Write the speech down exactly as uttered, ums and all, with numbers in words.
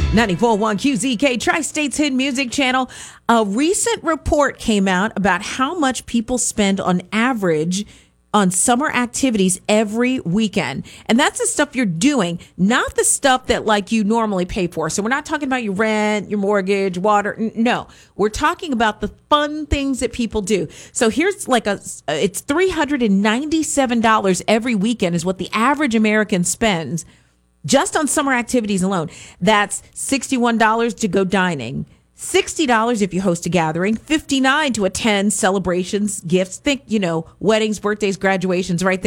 ninety-four point one Q Z K, Tri-State's Hit Music Channel. A recent report came out about how much people spend on average on summer activities every weekend. And that's the stuff you're doing, not the stuff that like you normally pay for. So we're not talking about your rent, your mortgage, water. No, we're talking about the fun things that people do. So here's like a, it's three hundred ninety-seven dollars every weekend is what the average American spends just on summer activities alone. That's sixty-one dollars to go dining, sixty dollars if you host a gathering, fifty-nine dollars to attend celebrations, gifts, think, you know, weddings, birthdays, graduations, right there.